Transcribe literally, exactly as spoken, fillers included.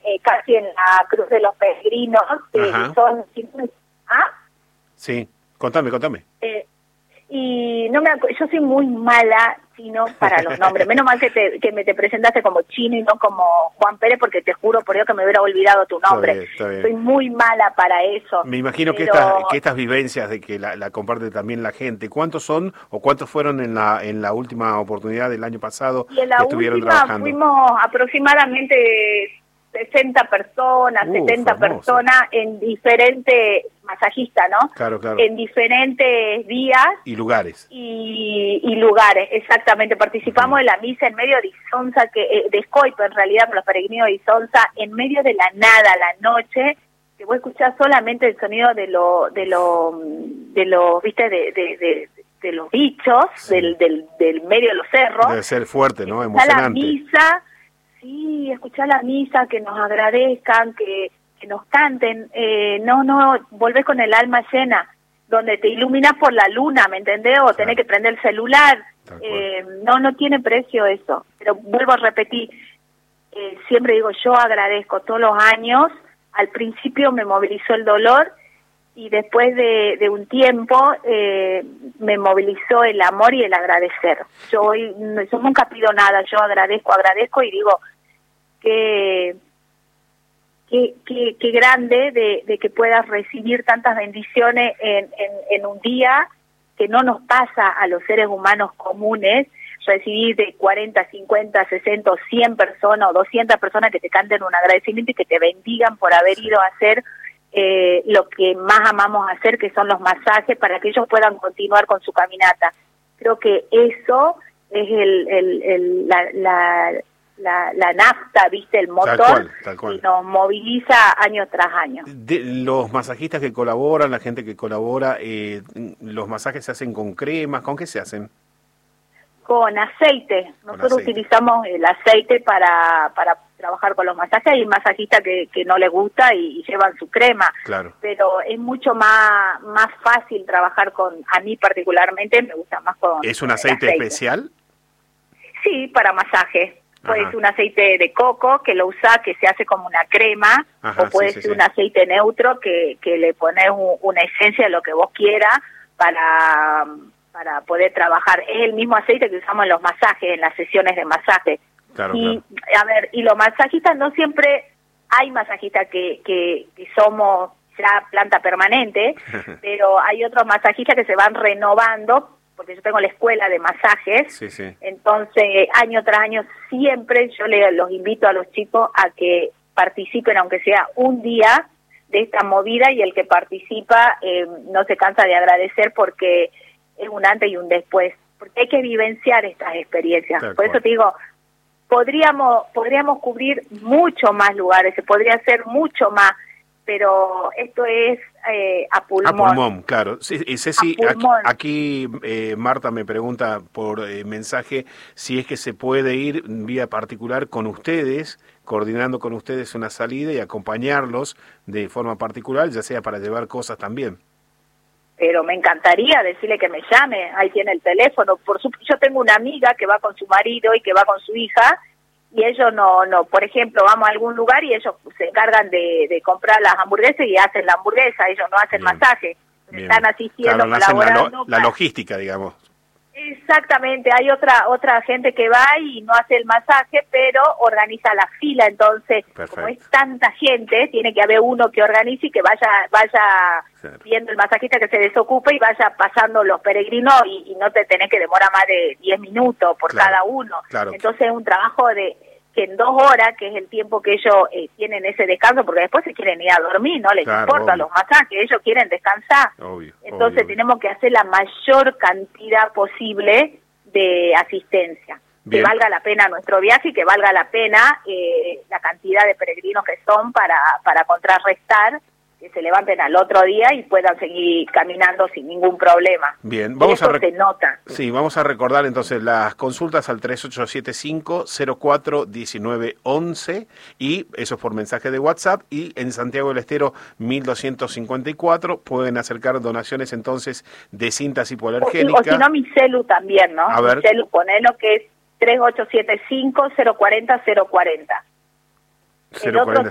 eh, casi en la Cruz de los Peregrinos, que son... ¿Ah? Sí, contame, contame. Eh, y no me yo soy muy mala, Chino, para los nombres. Menos mal que, te, que me te presentaste como Chino y no como Juan Pérez, porque te juro por Dios que me hubiera olvidado tu nombre. Está bien, está bien. Soy muy mala para eso. Me imagino pero... que, estas, que estas vivencias de que la, la comparte también la gente, ¿cuántos son o cuántos fueron en la en la última oportunidad del año pasado y en la que estuvieron última trabajando? Fuimos aproximadamente sesenta personas, uh, setenta famoso. personas en diferentes, masajistas, ¿no? Claro, claro. En diferentes días. Y lugares. Y, y lugares, exactamente. Participamos uh-huh. de la misa en medio de Isonza, que, eh, de Escoipo, en realidad, con los peregrinos de Isonza, en medio de la nada, la noche, que vos escuchás solamente el sonido de lo, de lo, de lo, viste, de, de, de, de los bichos, sí. del, del, del medio de los cerros. Debe ser fuerte, ¿no? Emocionante. La misa. Sí, escuchar la misa, que nos agradezcan, que, que nos canten, eh, no, no, volvés con el alma llena, donde te iluminas por la luna, ¿me entendés? O claro. tenés que prender el celular, eh, no, no tiene precio eso, pero vuelvo a repetir, eh, siempre digo, yo agradezco todos los años, al principio me movilizó el dolor, y después de, de un tiempo eh, me movilizó el amor y el agradecer. Yo hoy yo nunca pido nada, yo agradezco, agradezco y digo que qué que, que grande de, de que puedas recibir tantas bendiciones en, en, en un día, que no nos pasa a los seres humanos comunes, recibir de cuarenta, cincuenta, sesenta, cien personas o doscientas personas que te canten un agradecimiento y que te bendigan por haber ido a hacer Eh, lo que más amamos hacer, que son los masajes, para que ellos puedan continuar con su caminata. Creo que eso es el, el, el la, la, la, la nafta, ¿viste? El motor, tal cual, tal cual. Y nos moviliza año tras año. De los masajistas que colaboran, la gente que colabora, eh, ¿los masajes se hacen con cremas? ¿Con qué se hacen? Con aceite. Nosotros con aceite. utilizamos el aceite para para trabajar con los masajes. Hay masajistas que, que no les gusta y, y llevan su crema. Claro. Pero es mucho más más fácil trabajar con, a mí particularmente me gusta más con ¿Es un aceite, aceite. especial? Sí, para masaje. Puede ser un aceite de coco que lo usás, que se hace como una crema, Ajá, o puede sí, ser sí, un sí. aceite neutro que, que le pones un, una esencia de lo que vos quieras para... para poder trabajar. Es el mismo aceite que usamos en los masajes, en las sesiones de masaje. Claro, y, claro. a ver, y los masajistas no siempre, hay masajistas que, que, que somos ya planta permanente, pero hay otros masajistas que se van renovando, porque yo tengo la escuela de masajes, sí, sí. entonces año tras año siempre yo le, los invito a los chicos a que participen, aunque sea un día, de esta movida, y el que participa eh, no se cansa de agradecer, porque es un antes y un después, porque hay que vivenciar estas experiencias. Tal Por cual. Eso te digo, podríamos podríamos cubrir mucho más lugares, se podría hacer mucho más, pero esto es eh, a pulmón. A pulmón, claro. Sí, Ceci, aquí, aquí eh, Marta me pregunta por eh, mensaje si es que se puede ir vía particular con ustedes, coordinando con ustedes una salida y acompañarlos de forma particular, ya sea para llevar cosas también. Pero me encantaría decirle que me llame, ahí tiene el teléfono. Por su, yo tengo una amiga que va con su marido y que va con su hija, y ellos no, no, por ejemplo, vamos a algún lugar y ellos se encargan de, de comprar las hamburguesas y hacen la hamburguesa, ellos no hacen Bien. masaje, Bien. están asistiendo, claro, no colaborando. La, lo, la logística, digamos. Exactamente, hay otra otra gente que va y no hace el masaje, pero organiza la fila. Entonces, Perfecto. como es tanta gente, tiene que haber uno que organice y que vaya vaya claro. viendo el masajista, que se desocupe y vaya pasando los peregrinos, y, y no te tenés que demorar más de diez minutos por claro. cada uno. Claro. Entonces es un trabajo de que en dos horas, que es el tiempo que ellos eh, tienen ese descanso, porque después se quieren ir a dormir, no les claro, importa obvio. los masajes, ellos quieren descansar. Obvio, Entonces obvio, tenemos que hacer la mayor cantidad posible de asistencia. Bien. Que valga la pena nuestro viaje y que valga la pena eh, la cantidad de peregrinos que son para, para contrarrestar, que se levanten al otro día y puedan seguir caminando sin ningún problema. Bien, vamos y eso a se nota. Sí, vamos a recordar entonces las consultas al tres ocho siete cinco, cero cuatro, uno nueve once, y eso es por mensaje de WhatsApp, y en Santiago del Estero mil doscientos cincuenta y cuatro pueden acercar donaciones entonces de cintas hipoalergénicas. O, o si no, mi celu también, ¿no? A ver. Mi celu, ponelo, que es tres ocho siete cinco, cero cuarenta, cero cuarenta. cero cuarenta.